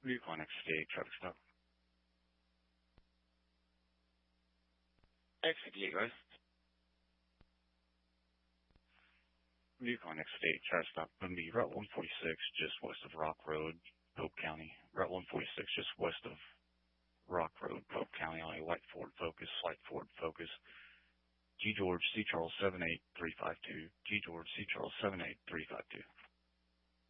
Vehicle on X58, traffic stop. X58, right? Vehicle on X58, traffic stop. Going to be Route 146, just west of Rock Road, Pope County. Route 146, just west of Rock Road, Pope County, on a light Ford Focus. G. George C. Charles 78352. G. George C. Charles 78352.